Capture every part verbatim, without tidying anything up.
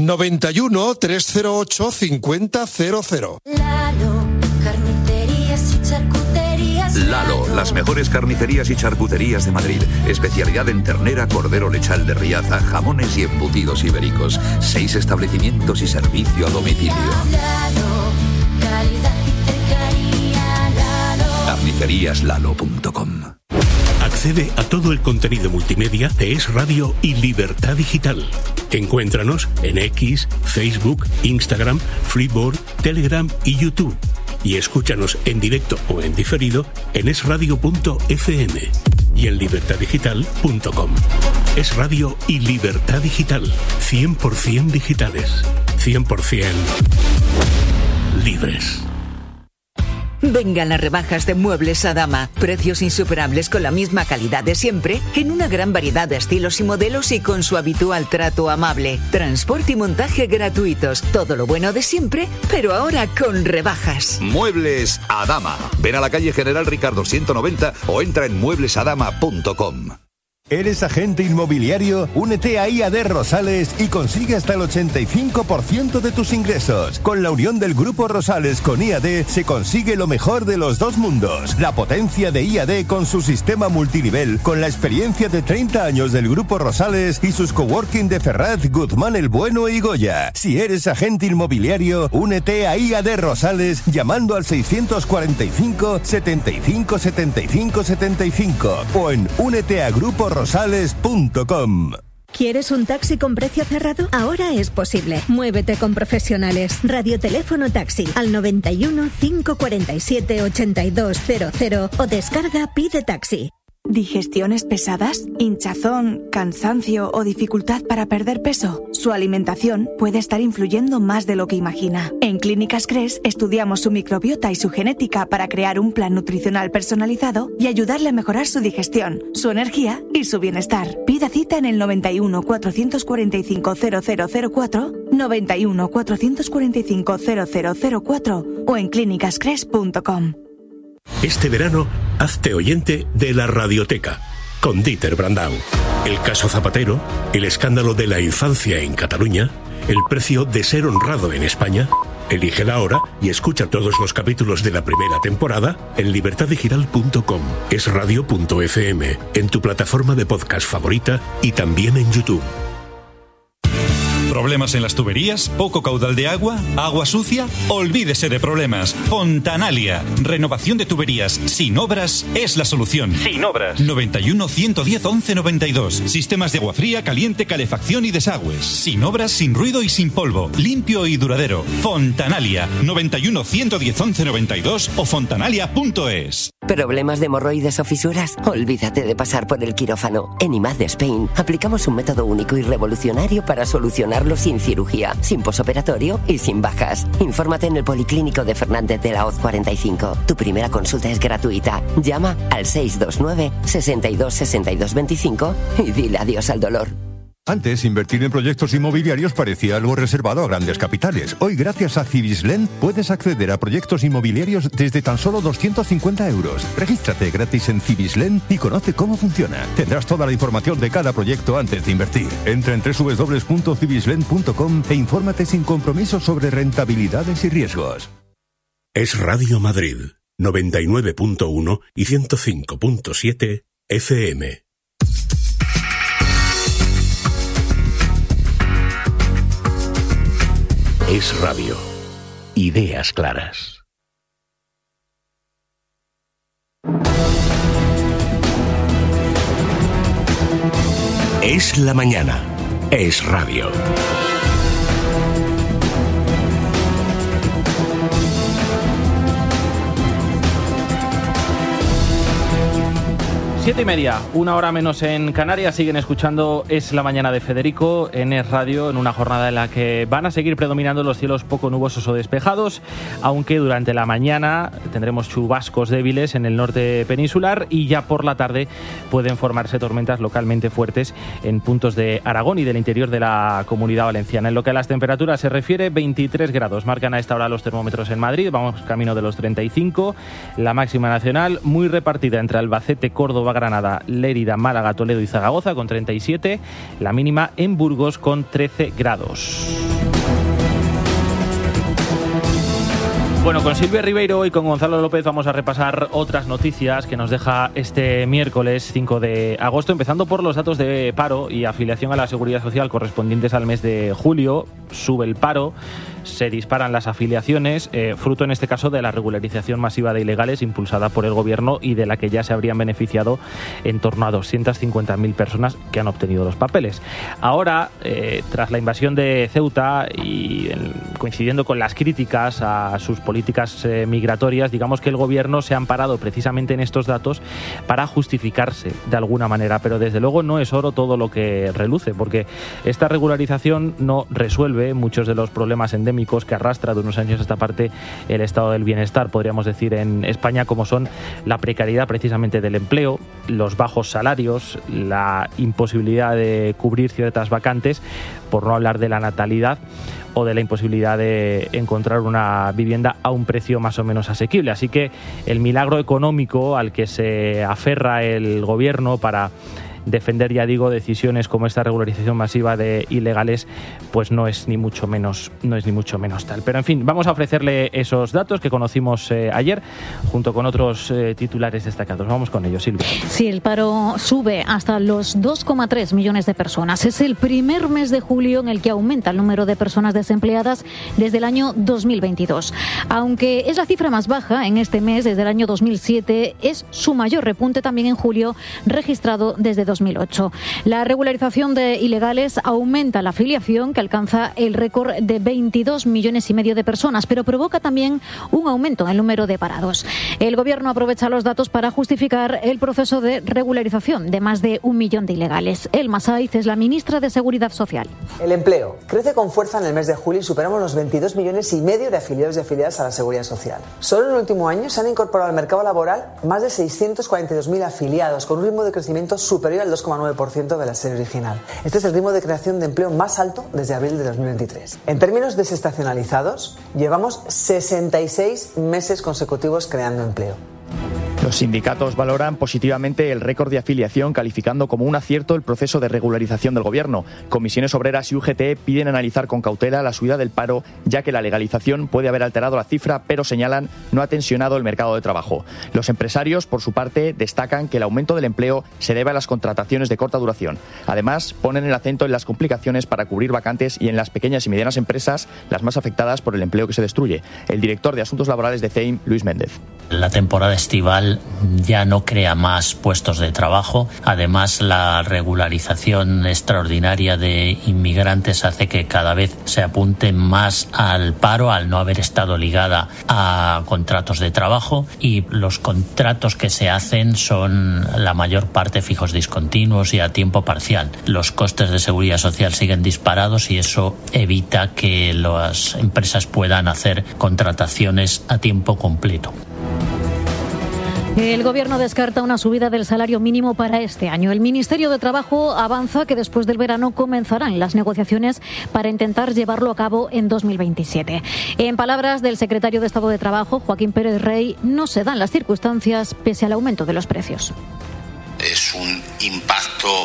noventa y uno, trescientos ocho, cincuenta cero cero. Lalo, carnicerías y charcuterías. Lalo, las mejores carnicerías y charcuterías de Madrid. Especialidad en ternera, cordero lechal de Riaza, jamones y embutidos ibéricos. Seis establecimientos y servicio a domicilio. Lalo, calidad y cercanía. Lalo. carnicerías lalo punto com. Accede a todo el contenido multimedia de Es Radio y Libertad Digital. Encuéntranos en X, Facebook, Instagram, Freeboard, Telegram y YouTube. Y escúchanos en directo o en diferido en es radio punto efe eme y en libertad digital punto com. Es Radio y Libertad Digital. cien por ciento digitales. cien por ciento libres. Vengan las rebajas de Muebles Adama. Precios insuperables con la misma calidad de siempre, en una gran variedad de estilos y modelos y con su habitual trato amable. Transporte y montaje gratuitos. Todo lo bueno de siempre, pero ahora con rebajas. Muebles Adama. Ven a la calle General Ricardo ciento noventa o entra en muebles adama punto com. ¿Eres agente inmobiliario? Únete a I A D Rosales y consigue hasta el ochenta y cinco por ciento de tus ingresos. Con la unión del Grupo Rosales con I A D se consigue lo mejor de los dos mundos. La potencia de I A D con su sistema multinivel, con la experiencia de treinta años del Grupo Rosales y sus coworking de Ferraz, Guzmán el Bueno y Goya. Si eres agente inmobiliario, únete a I A D Rosales llamando al seiscientos cuarenta y cinco, setenta y cinco, setenta y cinco, setenta y cinco o en únete a grupo rosales punto com. ¿Quieres un taxi con precio cerrado? Ahora es posible. Muévete con profesionales. Radioteléfono taxi al noventa y uno, cinco cuarenta y siete, ochenta y dos cero cero o descarga Pide Taxi. ¿Digestiones pesadas? ¿Hinchazón, cansancio o dificultad para perder peso? Su alimentación puede estar influyendo más de lo que imagina. En Clínicas Cres estudiamos su microbiota y su genética para crear un plan nutricional personalizado y ayudarle a mejorar su digestión, su energía y su bienestar. Pida cita en el noventa y uno, cuatrocientos cuarenta y cinco, cero cero cero cuatro, noventa y uno, cuatrocientos cuarenta y cinco, cero cero cero cuatro o en clínicas cres punto com. Este verano, hazte oyente de la Radioteca, con Dieter Brandau. El caso Zapatero, el escándalo de la infancia en Cataluña, el precio de ser honrado en España. Elige la hora y escucha todos los capítulos de la primera temporada en libertad digital punto com, es radio punto efe eme, en tu plataforma de podcast favorita y también en YouTube. ¿Problemas en las tuberías? ¿Poco caudal de agua? ¿Agua sucia? Olvídese de problemas. Fontanalia. Renovación de tuberías sin obras es la solución. Sin obras. noventa y uno, ciento diez, once noventa y dos. Sistemas de agua fría, caliente, calefacción y desagües. Sin obras, sin ruido y sin polvo. Limpio y duradero. Fontanalia. noventa y uno, ciento diez, once noventa y dos o fontanalia punto es. ¿Problemas de hemorroides o fisuras? Olvídate de pasar por el quirófano. En I M A D Spain aplicamos un método único y revolucionario para solucionarlo sin cirugía, sin posoperatorio y sin bajas. Infórmate en el Policlínico de Fernández de la Hoz cuarenta y cinco. Tu primera consulta es gratuita. Llama al seis dos nueve, sesenta y dos, sesenta y dos veinticinco y dile adiós al dolor. Antes, invertir en proyectos inmobiliarios parecía algo reservado a grandes capitales. Hoy, gracias a Cibislen, puedes acceder a proyectos inmobiliarios desde tan solo doscientos cincuenta euros. Regístrate gratis en Cibislen y conoce cómo funciona. Tendrás toda la información de cada proyecto antes de invertir. Entra en doble u doble u doble u punto cibislen punto com e infórmate sin compromiso sobre rentabilidades y riesgos. Es Radio Madrid, noventa y nueve punto uno y ciento cinco punto siete efe eme. Es Radio. Ideas claras. Es la mañana. Es Radio. Siete y media, una hora menos en Canarias. Siguen escuchando Es la mañana de Federico en Es Radio, en una jornada en la que van a seguir predominando los cielos poco nubosos o despejados, aunque durante la mañana tendremos chubascos débiles en el norte peninsular y ya por la tarde pueden formarse tormentas localmente fuertes en puntos de Aragón y del interior de la Comunidad Valenciana. En lo que a las temperaturas se refiere, veintitrés grados marcan a esta hora los termómetros en Madrid, vamos camino de los treinta y cinco, la máxima nacional muy repartida entre Albacete, Córdoba, Córdoba, Granada, Lérida, Málaga, Toledo y Zaragoza con treinta y siete, la mínima en Burgos con trece grados. Bueno, con Silvia Ribeiro y con Gonzalo López vamos a repasar otras noticias que nos deja este miércoles cinco de agosto, empezando por los datos de paro y afiliación a la Seguridad Social correspondientes al mes de julio. Sube el paro, se disparan las afiliaciones, eh, fruto en este caso de la regularización masiva de ilegales impulsada por el Gobierno y de la que ya se habrían beneficiado en torno a doscientas cincuenta mil personas que han obtenido los papeles. Ahora, eh, tras la invasión de Ceuta y en, coincidiendo con las críticas a sus políticas eh, migratorias, digamos que el Gobierno se ha amparado precisamente en estos datos para justificarse de alguna manera, pero desde luego no es oro todo lo que reluce, porque esta regularización no resuelve muchos de los problemas endémicos que arrastra de unos años a esta parte el estado del bienestar, podríamos decir, en España, como son la precariedad precisamente del empleo, los bajos salarios, la imposibilidad de cubrir ciertas vacantes, por no hablar de la natalidad o de la imposibilidad de encontrar una vivienda a un precio más o menos asequible. Así que el milagro económico al que se aferra el Gobierno para defender, ya digo, decisiones como esta regularización masiva de ilegales, pues no es ni mucho menos, no es ni mucho menos tal. Pero en fin, vamos a ofrecerle esos datos que conocimos eh, ayer, junto con otros eh, titulares destacados. Vamos con ellos, Silvia. Sí, el paro sube hasta los dos coma tres millones de personas. Es el primer mes de julio en el que aumenta el número de personas desempleadas desde el año dos mil veintidós. Aunque es la cifra más baja en este mes desde el año dos mil siete, es su mayor repunte también en julio, registrado desde dos mil ocho. La regularización de ilegales aumenta la afiliación, que alcanza el récord de veintidós millones y medio de personas, pero provoca también un aumento en el número de parados. El Gobierno aprovecha los datos para justificar el proceso de regularización de más de un millón de ilegales. Elma Saiz es la ministra de Seguridad Social. El empleo crece con fuerza en el mes de julio y superamos los veintidós millones y medio de afiliados y afiliadas a la Seguridad Social. Solo en el último año se han incorporado al mercado laboral más de seiscientos cuarenta y dos mil afiliados, con un ritmo de crecimiento superior al dos coma nueve por ciento de la serie original. Este es el ritmo de creación de empleo más alto desde abril de dos mil veintitrés. En términos desestacionalizados, llevamos sesenta y seis meses consecutivos creando empleo. Los sindicatos valoran positivamente el récord de afiliación, calificando como un acierto el proceso de regularización del Gobierno. Comisiones Obreras y U G T piden analizar con cautela la subida del paro, ya que la legalización puede haber alterado la cifra, pero señalan no ha tensionado el mercado de trabajo. Los empresarios, por su parte, destacan que el aumento del empleo se debe a las contrataciones de corta duración. Además, ponen el acento en las complicaciones para cubrir vacantes y en las pequeñas y medianas empresas, las más afectadas por el empleo que se destruye. El director de Asuntos Laborales de C E I M, Luis Méndez. La temporada estival ya no crea más puestos de trabajo. Además, la regularización extraordinaria de inmigrantes hace que cada vez se apunte más al paro, al no haber estado ligada a contratos de trabajo, y los contratos que se hacen son la mayor parte fijos discontinuos y a tiempo parcial. Los costes de seguridad social siguen disparados y eso evita que las empresas puedan hacer contrataciones a tiempo completo. El Gobierno descarta una subida del salario mínimo para este año. El Ministerio de Trabajo avanza que después del verano comenzarán las negociaciones para intentar llevarlo a cabo en dos mil veintisiete. En palabras del secretario de Estado de Trabajo, Joaquín Pérez Rey, no se dan las circunstancias pese al aumento de los precios. Es un impacto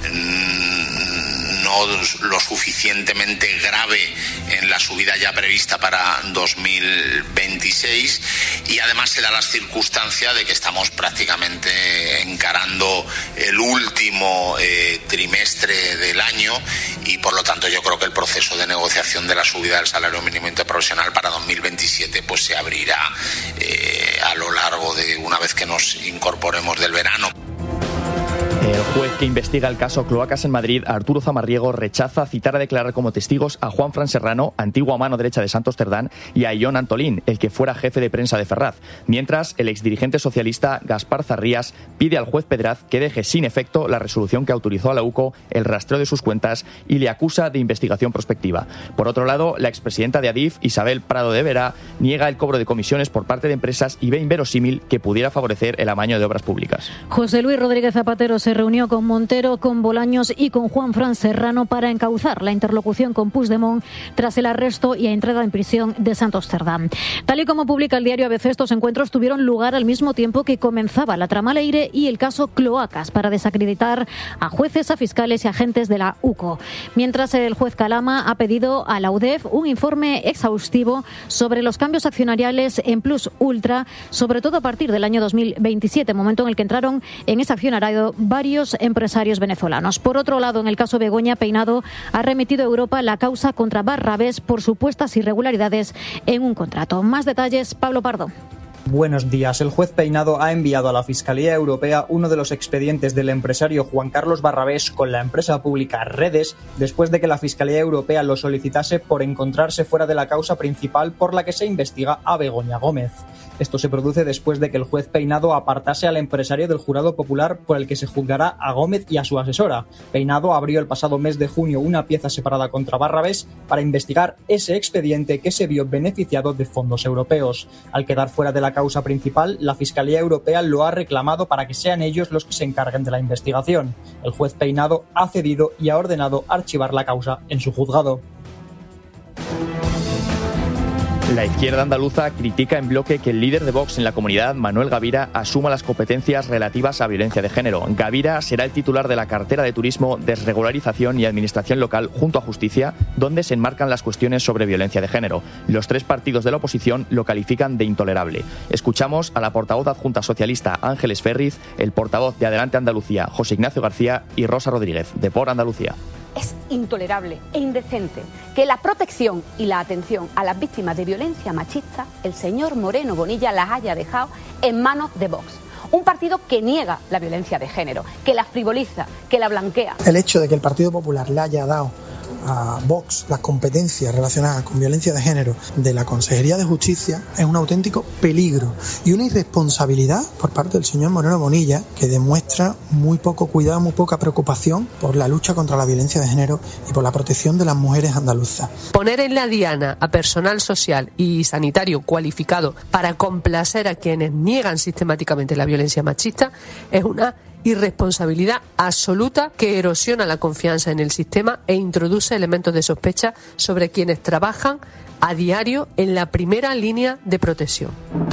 no lo suficientemente grave en la subida ya prevista para dos mil veintiséis, y además se da la circunstancia de que estamos prácticamente encarando el último eh, trimestre del año, y por lo tanto yo creo que el proceso de negociación de la subida del salario mínimo interprofesional para dos mil veintisiete pues se abrirá eh, a lo largo de una vez que nos incorporemos del verano. El juez que investiga el caso Cloacas en Madrid, Arturo Zamarriego, rechaza citar a declarar como testigos a Juan Fran Serrano, antigua mano derecha de Santos Cerdán, y a Ion Antolín, el que fuera jefe de prensa de Ferraz. Mientras, el exdirigente socialista Gaspar Zarrías pide al juez Pedraz que deje sin efecto la resolución que autorizó a la U C O el rastreo de sus cuentas y le acusa de investigación prospectiva. Por otro lado, la expresidenta de Adif, Isabel Prado de Vera, niega el cobro de comisiones por parte de empresas y ve inverosímil que pudiera favorecer el amaño de obras públicas. José Luis Rodríguez Zapatero se reunió con Montero, con Bolaños y con Juanfran Serrano para encauzar la interlocución con Puigdemont tras el arresto y entrada en prisión de Santos Cerdá. Tal y como publica el diario A B C, estos encuentros tuvieron lugar al mismo tiempo que comenzaba la trama Leire y el caso Cloacas para desacreditar a jueces, a fiscales y agentes de la U C O. Mientras el juez Calama ha pedido a la U D E F un informe exhaustivo sobre los cambios accionariales en Plus Ultra, sobre todo a partir del año dos mil veintisiete, momento en el que entraron en ese accionariado varios empresarios venezolanos. Por otro lado, en el caso Begoña, Peinado ha remitido a Europa la causa contra Barrabés por supuestas irregularidades en un contrato. Más detalles, Pablo Pardo. Buenos días. El juez Peinado ha enviado a la Fiscalía Europea uno de los expedientes del empresario Juan Carlos Barrabés con la empresa pública Redes, después de que la Fiscalía Europea lo solicitase por encontrarse fuera de la causa principal por la que se investiga a Begoña Gómez. Esto se produce después de que el juez Peinado apartase al empresario del jurado popular por el que se juzgará a Gómez y a su asesora. Peinado abrió el pasado mes de junio una pieza separada contra Barrabés para investigar ese expediente que se vio beneficiado de fondos europeos. Al quedar fuera de la causa principal, la Fiscalía Europea lo ha reclamado para que sean ellos los que se encarguen de la investigación. El juez Peinado ha cedido y ha ordenado archivar la causa en su juzgado. La izquierda andaluza critica en bloque que el líder de Vox en la comunidad, Manuel Gavira, asuma las competencias relativas a violencia de género. Gavira será el titular de la cartera de Turismo, Desregularización y Administración Local junto a Justicia, donde se enmarcan las cuestiones sobre violencia de género. Los tres partidos de la oposición lo califican de intolerable. Escuchamos a la portavoz adjunta socialista Ángeles Ferriz, el portavoz de Adelante Andalucía, José Ignacio García, y Rosa Rodríguez, de Por Andalucía. Es intolerable e indecente que la protección y la atención a las víctimas de violencia machista, el señor Moreno Bonilla las haya dejado en manos de Vox. Un partido que niega la violencia de género, que la frivoliza, que la blanquea. El hecho de que el Partido Popular le haya dado a Vox las competencias relacionadas con violencia de género de la Consejería de Justicia es un auténtico peligro y una irresponsabilidad por parte del señor Moreno Bonilla, que demuestra muy poco cuidado, muy poca preocupación por la lucha contra la violencia de género y por la protección de las mujeres andaluzas. Poner en la diana a personal social y sanitario cualificado para complacer a quienes niegan sistemáticamente la violencia machista es una irresponsabilidad absoluta que erosiona la confianza en el sistema e introduce elementos de sospecha sobre quienes trabajan a diario en la primera línea de protección.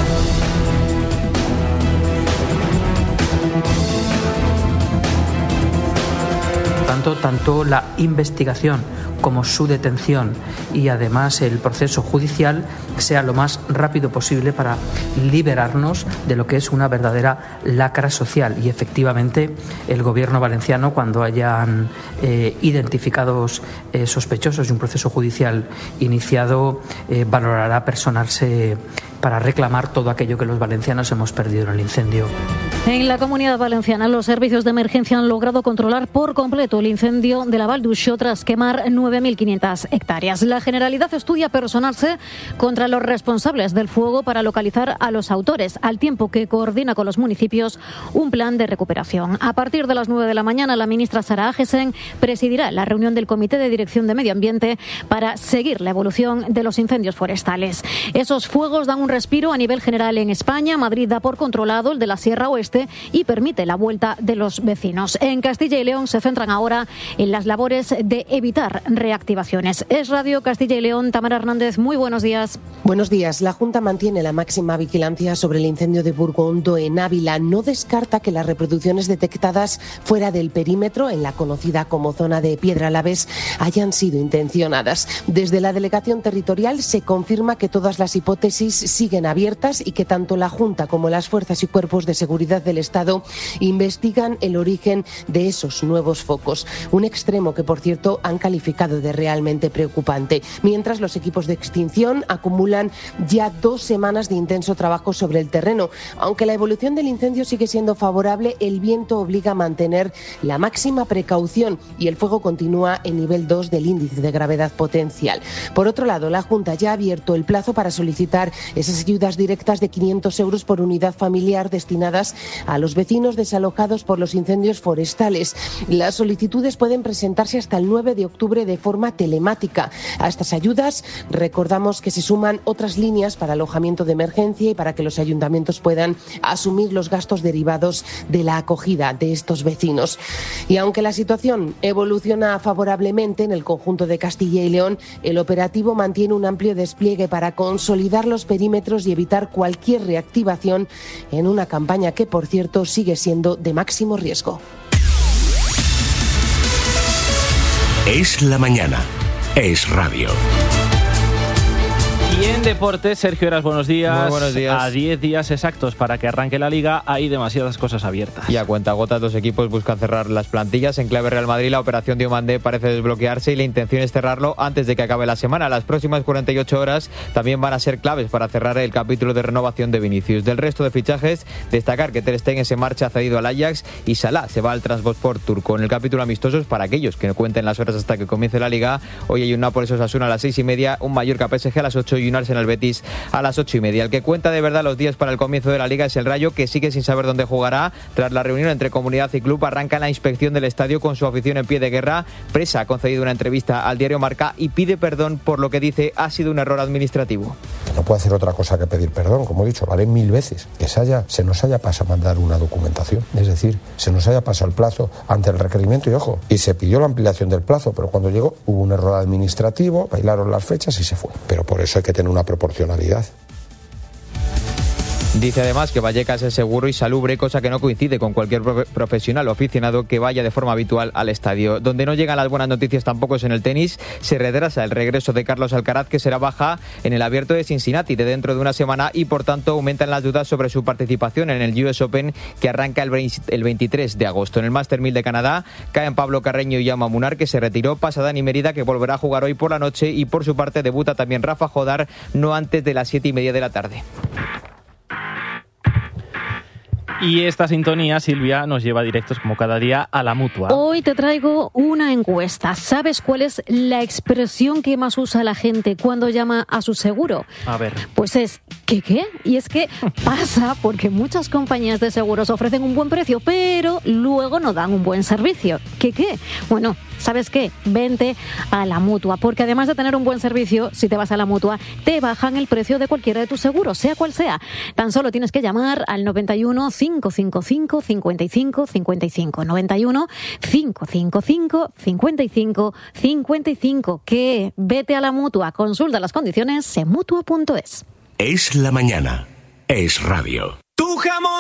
Tanto, tanto la investigación como su detención y además el proceso judicial sea lo más rápido posible para liberarnos de lo que es una verdadera lacra social. Y efectivamente el gobierno valenciano, cuando hayan eh, identificados eh, sospechosos y un proceso judicial iniciado, eh, valorará personarse para reclamar todo aquello que los valencianos hemos perdido en el incendio. En la Comunidad Valenciana, los servicios de emergencia han logrado controlar por completo el incendio de la Val d'Uixó tras quemar nueve mil quinientas hectáreas. La Generalidad estudia personarse contra los responsables del fuego para localizar a los autores, al tiempo que coordina con los municipios un plan de recuperación. A partir de las nueve de la mañana, la ministra Sara Agesen presidirá la reunión del Comité de Dirección de Medio Ambiente para seguir la evolución de los incendios forestales. Esos fuegos dan un respiro a nivel general en España. Madrid da por controlado el de la Sierra Oeste y permite la vuelta de los vecinos. En Castilla y León se centran ahora en las labores de evitar reactivaciones. Es Radio Castilla y León. Tamara Hernández, muy buenos días. Buenos días. La Junta mantiene la máxima vigilancia sobre el incendio de Burgondo en Ávila. No descarta que las reproducciones detectadas fuera del perímetro, en la conocida como zona de Piedralaves, hayan sido intencionadas. Desde la delegación territorial se confirma que todas las hipótesis siguen abiertas y que tanto la Junta como las fuerzas y cuerpos de seguridad del Estado investigan el origen de esos nuevos focos. Un extremo que, por cierto, han calificado de realmente preocupante. Mientras, los equipos de extinción acumulan ya dos semanas de intenso trabajo sobre el terreno. Aunque la evolución del incendio sigue siendo favorable, el viento obliga a mantener la máxima precaución y el fuego continúa en nivel dos del índice de gravedad potencial. Por otro lado, la Junta ya ha abierto el plazo para solicitar esas esas ayudas directas de quinientos euros por unidad familiar destinadas a los vecinos desalojados por los incendios forestales. Las solicitudes pueden presentarse hasta el nueve de octubre de forma telemática. A estas ayudas recordamos que se suman otras líneas para alojamiento de emergencia y para que los ayuntamientos puedan asumir los gastos derivados de la acogida de estos vecinos. Y aunque la situación evoluciona favorablemente en el conjunto de Castilla y León, el operativo mantiene un amplio despliegue para consolidar los perímetros y evitar cualquier reactivación en una campaña que, por cierto, sigue siendo de máximo riesgo. Es la mañana. Es radio. Y en deportes, Sergio Heras, buenos días. Muy buenos días. A diez días exactos para que arranque la Liga, hay demasiadas cosas abiertas. Y a cuentagotas los equipos buscan cerrar las plantillas. En clave Real Madrid, la operación Diomandé parece desbloquearse y la intención es cerrarlo antes de que acabe la semana. Las próximas cuarenta y ocho horas también van a ser claves para cerrar el capítulo de renovación de Vinicius. Del resto de fichajes, destacar que Ter Stegen se marcha cedido al Ajax y Salah se va al Trabzonspor turco. En el capítulo amistosos, para aquellos que no cuenten las horas hasta que comience la Liga, hoy hay un Nápoles-Osasuna a las seis y media, un Mallorca-P S G a las ocho y un Arsenal-Betis a las ocho y media. El que cuenta de verdad los días para el comienzo de la Liga es el Rayo, que sigue sin saber dónde jugará. Tras la reunión entre comunidad y club, arranca la inspección del estadio con su afición en pie de guerra. Presa ha concedido una entrevista al diario Marca y pide perdón por lo que dice ha sido un error administrativo. No puede hacer otra cosa que pedir perdón, como he dicho, vale mil veces. Que se, haya, se nos haya pasado a mandar una documentación, es decir, se nos haya pasado el plazo ante el requerimiento y ojo, y se pidió la ampliación del plazo, pero cuando llegó hubo un error administrativo, bailaron las fechas y se fue. Pero por eso hay que tener una proporcionalidad. Dice además que Vallecas es seguro y salubre, cosa que no coincide con cualquier profesional o aficionado que vaya de forma habitual al estadio. Donde no llegan las buenas noticias tampoco es en el tenis. Se retrasa el regreso de Carlos Alcaraz, que será baja en el Abierto de Cincinnati de dentro de una semana y por tanto aumentan las dudas sobre su participación en el U S Open, que arranca el veintitrés de agosto. En el Master mil de Canadá caen Pablo Carreño y Jaume Munar, que se retiró, pasa Dani Mérida, que volverá a jugar hoy por la noche, y por su parte debuta también Rafa Jodar, no antes de las siete y media de la tarde. Y esta sintonía, Silvia, nos lleva directos como cada día a la Mutua. Hoy te traigo una encuesta. ¿Sabes cuál es la expresión que más usa la gente cuando llama a su seguro? A ver. Pues es ¿qué qué? Y es que pasa porque muchas compañías de seguros ofrecen un buen precio, pero luego no dan un buen servicio. ¿Qué qué? Bueno, ¿sabes qué? Vente a la Mutua, porque además de tener un buen servicio, si te vas a la Mutua, te bajan el precio de cualquiera de tus seguros, sea cual sea. Tan solo tienes que llamar al noventa y uno, cinco cinco cinco, cincuenta y cinco cincuenta y cinco, noventa y uno, cinco cinco cinco, cincuenta y cinco cincuenta y cinco. Que vete a la Mutua, consulta las condiciones en mutua punto es. Es la mañana. Es radio. Tu jamón